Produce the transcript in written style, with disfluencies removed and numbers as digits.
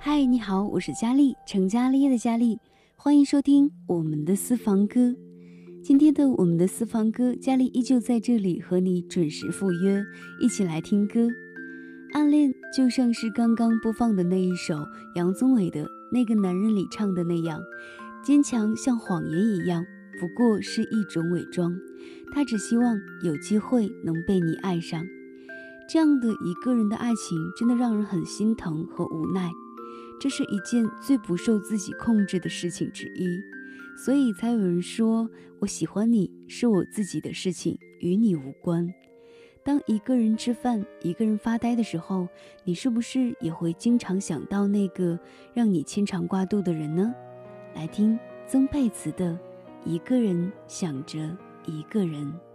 嗨，你好，我是佳丽，成家立业的佳丽，欢迎收听我们的私房歌。今天的我们的私房歌，佳丽依旧在这里和你准时赴约，一起来听歌。暗恋就像是刚刚播放的那一首杨宗纬的《那个男人》里唱的那样，坚强像谎言一样，不过是一种伪装。他只希望有机会能被你爱上。这样的一个人的爱情，真的让人很心疼和无奈。这是一件最不受自己控制的事情之一，所以才有人说，我喜欢你是我自己的事情，与你无关。当一个人吃饭，一个人发呆的时候，你是不是也会经常想到那个让你牵肠挂肚的人呢？来听曾沛慈的《一个人想着一个人》。